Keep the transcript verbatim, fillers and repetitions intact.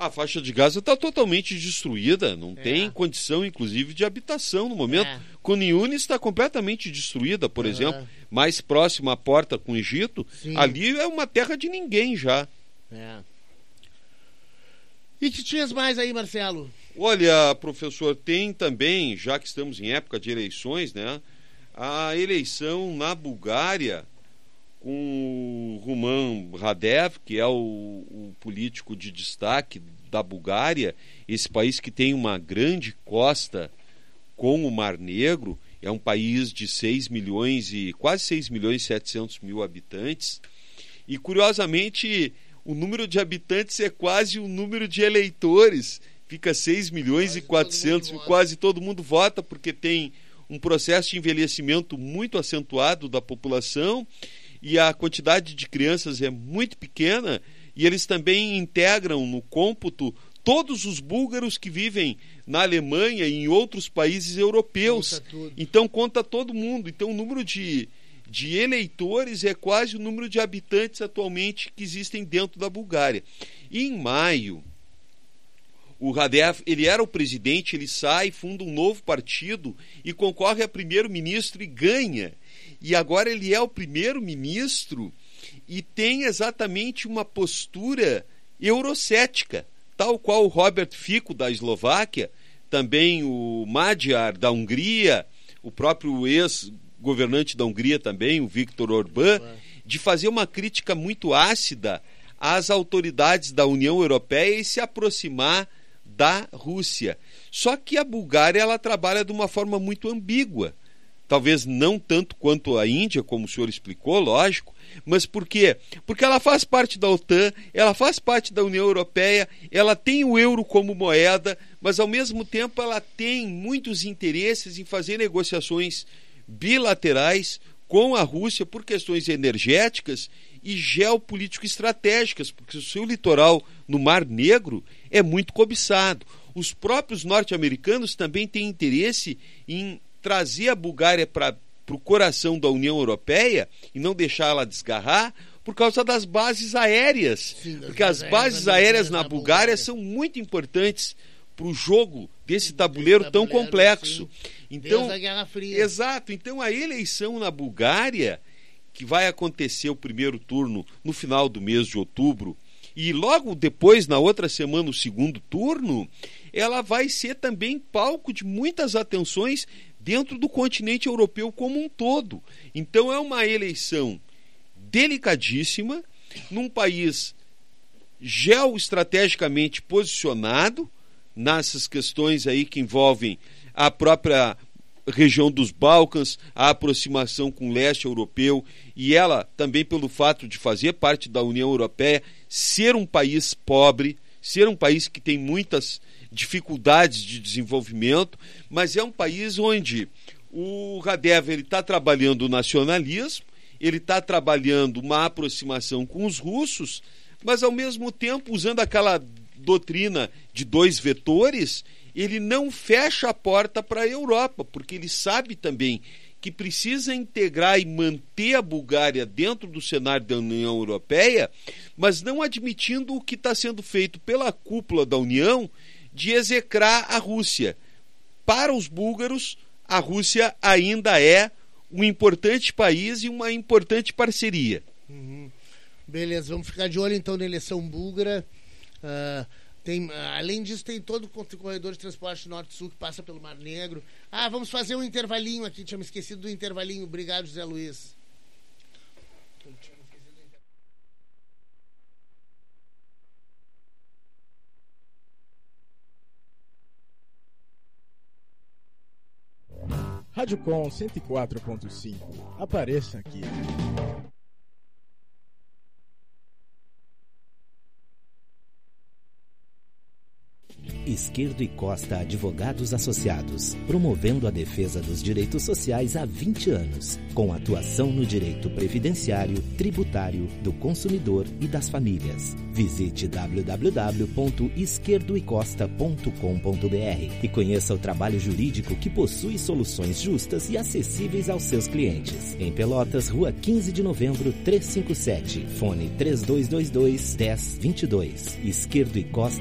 A faixa de Gaza está totalmente destruída, não É. tem condição, inclusive, de habitação no momento. É. Khan Yunis está completamente destruída, por Uhum. exemplo, mais próxima à porta com o Egito. Sim. Ali é uma terra de ninguém já. É. E que tinhas mais aí, Marcelo? Olha, professor, tem também, já que estamos em época de eleições, né, a eleição na Bulgária com o Ruman Radev, que é o, o político de destaque da Bulgária, esse país que tem uma grande costa com o Mar Negro, é um país de seis milhões e quase seis milhões e setecentos mil habitantes, e curiosamente o número de habitantes é quase o número de eleitores, fica seis milhões e quatrocentos, quase todo mundo vota, porque tem um processo de envelhecimento muito acentuado da população, e a quantidade de crianças é muito pequena, e eles também integram no cômputo todos os búlgaros que vivem na Alemanha e em outros países europeus. Conta Então conta todo mundo. Então o número de, de eleitores é quase o número de habitantes atualmente que existem dentro da Bulgária. E em maio, o Radev, ele era o presidente, ele sai, funda um novo partido e concorre a primeiro-ministro e ganha. E agora ele é o primeiro-ministro e tem exatamente uma postura eurocética, tal qual o Robert Fico da Eslováquia, também o Magyar da Hungria, o próprio ex-governante da Hungria também, o Viktor Orbán, de fazer uma crítica muito ácida às autoridades da União Europeia e se aproximar da Rússia. Só que a Bulgária, ela trabalha de uma forma muito ambígua. Talvez não tanto quanto a Índia, como o senhor explicou, lógico, mas por quê? Porque ela faz parte da OTAN, ela faz parte da União Europeia, ela tem o euro como moeda, mas ao mesmo tempo ela tem muitos interesses em fazer negociações bilaterais com a Rússia por questões energéticas e geopolítico-estratégicas, porque o seu litoral no Mar Negro é muito cobiçado. Os próprios norte-americanos também têm interesse em trazer a Bulgária para o coração da União Europeia e não deixar ela desgarrar por causa das bases aéreas. Sim, das porque as bases bases aéreas aéreas na na Bulgária Bulgária são muito importantes para o jogo desse tabuleiro, Desse tão tabuleiro, complexo. sim. Então, Desde a Guerra Fria. exato. Então a eleição na Bulgária, que vai acontecer o primeiro turno no final do mês de outubro, e logo depois, na outra semana, o segundo turno, ela vai ser também palco de muitas atenções dentro do continente europeu como um todo. Então é uma eleição delicadíssima, num país geoestrategicamente posicionado, nessas questões aí que envolvem a própria região dos Balcãs, a aproximação com o leste europeu, e ela também pelo fato de fazer parte da União Europeia, ser um país pobre, ser um país que tem muitas dificuldades de desenvolvimento, mas é um país onde o Radev está trabalhando o nacionalismo, ele está trabalhando uma aproximação com os russos, mas ao mesmo tempo usando aquela doutrina de dois vetores, ele não fecha a porta para a Europa, porque ele sabe também que precisa integrar e manter a Bulgária dentro do cenário da União Europeia, mas não admitindo o que está sendo feito pela cúpula da União de execrar a Rússia. Para os búlgaros, a Rússia ainda é um importante país e uma importante parceria. Uhum. Beleza, vamos ficar de olho então na eleição búlgara. Uh, tem, uh, além disso, tem todo o corredor de transporte norte-sul que passa pelo Mar Negro. Ah, vamos fazer um intervalinho aqui, tinha me esquecido do intervalinho. Obrigado, José Luiz. Rádio Com cento e quatro ponto cinco. Apareça aqui. Esquerdo e Costa Advogados Associados, promovendo a defesa dos direitos sociais há vinte anos, com atuação no direito previdenciário, tributário, do consumidor e das famílias. Visite w w w ponto esquerdo e costa ponto com ponto b r e conheça o trabalho jurídico que possui soluções justas e acessíveis aos seus clientes. Em Pelotas, Rua quinze de novembro, trezentos e cinquenta e sete, fone três dois dois dois, um zero dois dois. Esquerdo e Costa